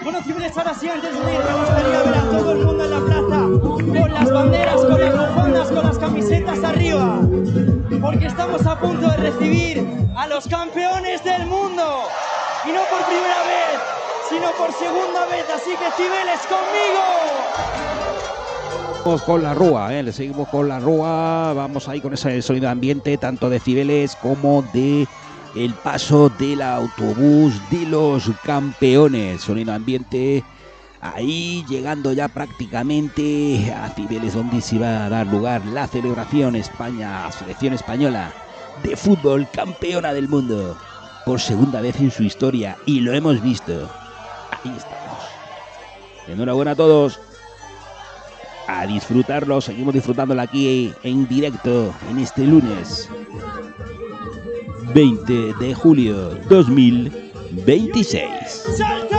Bueno, Cibeles, ahora sí, antes de ir, me gustaría ver a todo el mundo en la plaza con las banderas, con las bufandas, con las camisetas arriba, porque estamos a punto de recibir a los campeones del mundo, y no por primera vez, sino por segunda vez, así que Cibeles, conmigo. Seguimos con la Rúa, le seguimos con la Rúa, vamos ahí con ese sonido de ambiente, tanto de Cibeles como de el paso del autobús de los campeones, sonido ambiente, ahí llegando ya prácticamente a Cibeles, donde se va a dar lugar la celebración España, selección española de fútbol campeona del mundo, por segunda vez en su historia, y lo hemos visto, ahí estamos. Enhorabuena a todos. A disfrutarlo, seguimos disfrutándolo aquí en directo en este lunes 20 de julio 2026.